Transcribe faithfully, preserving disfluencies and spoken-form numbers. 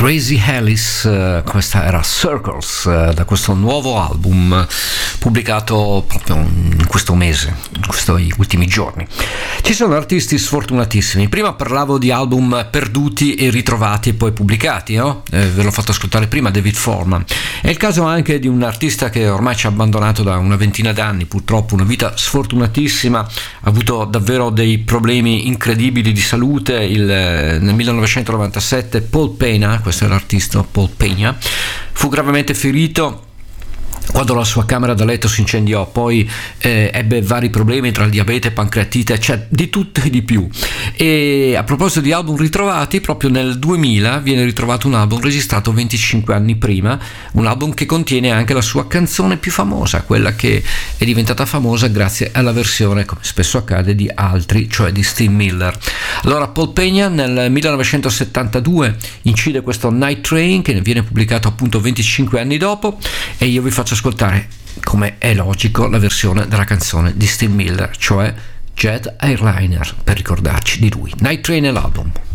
Crazy Alice, uh, questa era Circles, uh, da questo nuovo album pubblicato proprio in questo mese, in questi ultimi giorni. Ci sono artisti sfortunatissimi. Prima parlavo di album perduti e ritrovati e poi pubblicati, no? Eh, ve l'ho fatto ascoltare prima, David Foreman. È il caso anche di un artista che ormai ci ha abbandonato da una ventina d'anni, purtroppo una vita sfortunatissima, ha avuto davvero dei problemi incredibili di salute. Il, nel millenovecentonovantasette Paul Pena, questo è l'artista Paul Pena, fu gravemente ferito quando la sua camera da letto si incendiò, poi eh, ebbe vari problemi tra il diabete e pancreatite, cioè di tutto e di più. E a proposito di album ritrovati, proprio nel duemila viene ritrovato un album registrato venticinque anni prima, un album che contiene anche la sua canzone più famosa, quella che è diventata famosa grazie alla versione, come spesso accade, di altri, cioè di Steve Miller. Allora Paul Pena nel millenovecentosettantadue incide questo Night Train, che viene pubblicato appunto venticinque anni dopo, e io vi faccio ascoltare, come è logico, la versione della canzone di Steve Miller, cioè Jet Airliner, per ricordarci di lui. Night Train è l'album.